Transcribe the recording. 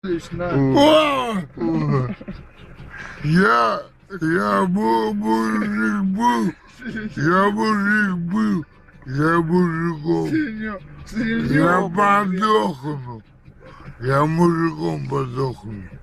Лично. Я мужик был, я мужиком. Я подохну, я мужиком подохну.